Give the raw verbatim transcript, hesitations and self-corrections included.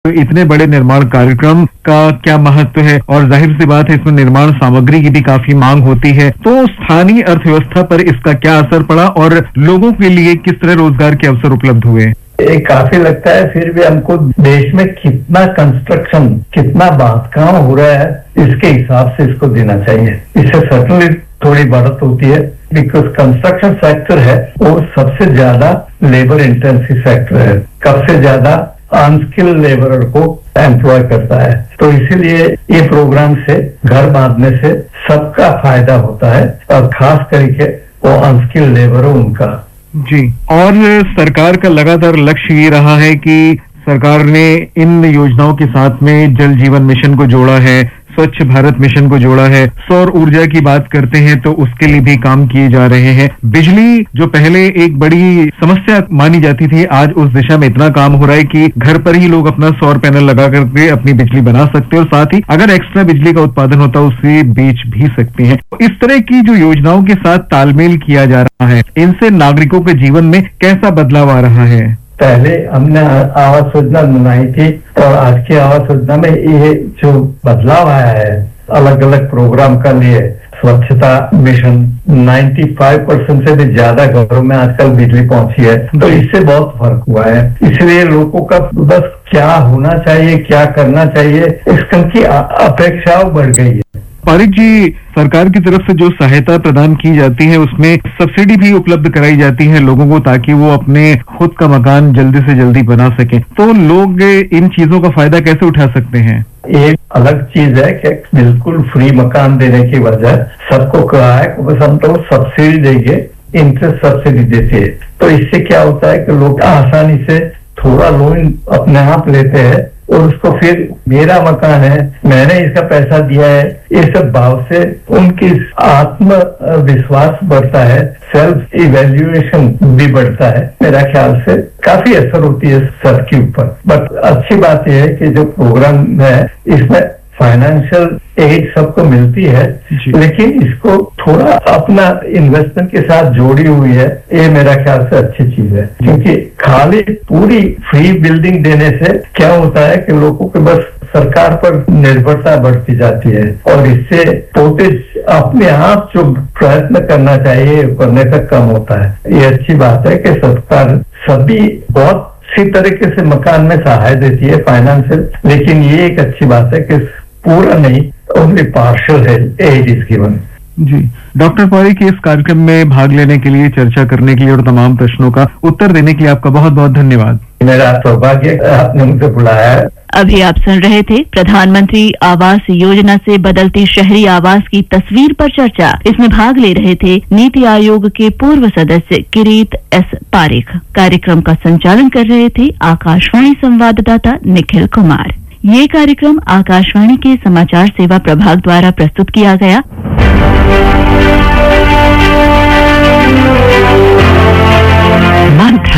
तो इतने बड़े निर्माण कार्यक्रम का क्या महत्व है और जाहिर सी बात है इसमें निर्माण सामग्री की भी काफी मांग होती है, तो स्थानीय अर्थव्यवस्था पर इसका क्या असर पड़ा और लोगों के लिए किस तरह रोजगार के अवसर उपलब्ध हुए? ये काफी लगता है फिर भी हमको देश में कितना कंस्ट्रक्शन, कितना बांधकाम हो रहा है, इसके हिसाब से इसको देना चाहिए। इससे सर्टनली थोड़ी बढ़त होती है, बिकॉज कंस्ट्रक्शन सेक्टर है वो सबसे ज्यादा लेबर इंटेंसिव सेक्टर है, सबसे ज्यादा अनस्किल्ड लेबरर को एम्प्लॉय करता है। तो इसीलिए ये प्रोग्राम से, घर बांधने से सबका फायदा होता है और खास करके वो अनस्किल्ड लेबर हो उनका। जी, और सरकार का लगातार लक्ष्य ये रहा है कि सरकार ने इन योजनाओं के साथ में जल जीवन मिशन को जोड़ा है, स्वच्छ भारत मिशन को जोड़ा है, सौर ऊर्जा की बात करते हैं तो उसके लिए भी काम किए जा रहे हैं। बिजली जो पहले एक बड़ी समस्या मानी जाती थी, आज उस दिशा में इतना काम हो रहा है कि घर पर ही लोग अपना सौर पैनल लगा करके अपनी बिजली बना सकते हैं और साथ ही अगर एक्स्ट्रा बिजली का उत्पादन होता है उसे बेच भी सकते हैं। तो इस तरह की जो योजनाओं के साथ तालमेल किया जा रहा है, इनसे नागरिकों के जीवन में कैसा बदलाव आ रहा है? पहले हमने आवास योजना बनाई थी और आज की आवास योजना में ये जो बदलाव आया है अलग अलग प्रोग्राम का लिए, स्वच्छता मिशन पचानवे परसेंट से भी ज्यादा घरों में आजकल बिजली पहुंची है, तो इससे बहुत फर्क हुआ है। इसलिए लोगों का बस क्या होना चाहिए, क्या करना चाहिए, इसकी अपेक्षाओं बढ़ गई है। पारिक जी, सरकार की तरफ से जो सहायता प्रदान की जाती है उसमें सब्सिडी भी उपलब्ध कराई जाती है लोगों को ताकि वो अपने खुद का मकान जल्दी से जल्दी बना सके, तो लोग इन चीजों का फायदा कैसे उठा सकते हैं? एक अलग चीज है कि बिल्कुल फ्री मकान देने की वजह सबको कहा है कि बस हम तो सब्सिडी देंगे, इंटरेस्ट सब्सिडी देते हैं, तो इससे क्या होता है कि लोग आसानी से थोड़ा लोन अपने आप लेते हैं और उसको फिर मेरा मकान है, मैंने इसका पैसा दिया है, ये सब भाव से उनकी आत्मविश्वास बढ़ता है, सेल्फ इवेल्युएशन भी बढ़ता है। मेरा ख्याल से काफी असर होती है सबके ऊपर। बट अच्छी बात यह है कि जो प्रोग्राम है इसमें फाइनेंशियल एड सबको मिलती है, लेकिन इसको थोड़ा अपना इन्वेस्टमेंट के साथ जोड़ी हुई है, ये मेरा ख्याल से अच्छी चीज है। क्योंकि खाली पूरी फ्री बिल्डिंग देने से क्या होता है कि लोगों के बस सरकार पर निर्भरता बढ़ती जाती है और इससे पोतेज अपने आप जो प्रयत्न करना चाहिए करने का कम होता है। ये अच्छी बात है कि सरकार सभी बहुत सी तरीके से मकान में सहाय देती है फाइनेंशियल, लेकिन ये एक अच्छी बात है कि पूरा नहीं, ओनली पार्शियल है add is given. Ji, doctor Pareek, इस कार्यक्रम में भाग लेने के लिए, चर्चा करने के लिए और तमाम प्रश्नों का उत्तर देने के लिए आपका बहुत बहुत धन्यवाद। मेरा सौभाग्य आपने मुझे बुलाया है। अभी आप सुन रहे थे प्रधानमंत्री आवास योजना से बदलती शहरी आवास की तस्वीर पर चर्चा। इसमें भाग ले रहे थे नीति आयोग के पूर्व सदस्य किरीट एस पारिक। कार्यक्रम का संचालन कर रहे थे आकाशवाणी संवाददाता निखिल कुमार। ये कार्यक्रम आकाशवाणी के समाचार सेवा प्रभाग द्वारा प्रस्तुत किया गया। मंत्र